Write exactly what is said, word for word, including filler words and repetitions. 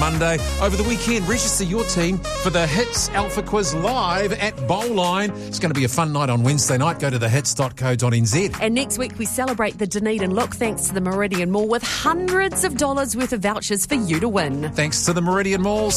Monday. Over the weekend, register your team for the Hits Alpha Quiz live at Bowline. It's going to be a fun night on Wednesday night. Go to the hits dot co dot n z. And next week we celebrate the Dunedin look thanks to the Meridian Mall with hundreds of dollars worth of vouchers for you to win. Thanks to the Meridian Mall.